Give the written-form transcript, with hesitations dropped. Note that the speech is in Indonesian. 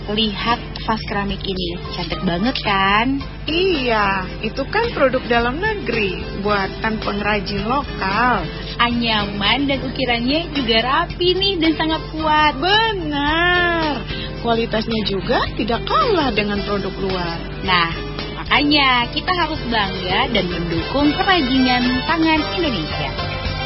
Lihat vas keramik ini, cantik banget kan? Iya, itu kan produk dalam negeri, buatan pengrajin lokal. Anyaman dan ukirannya juga rapi nih dan sangat kuat. Benar, kualitasnya juga tidak kalah dengan produk luar. Nah, makanya kita harus bangga dan mendukung kerajinan tangan Indonesia.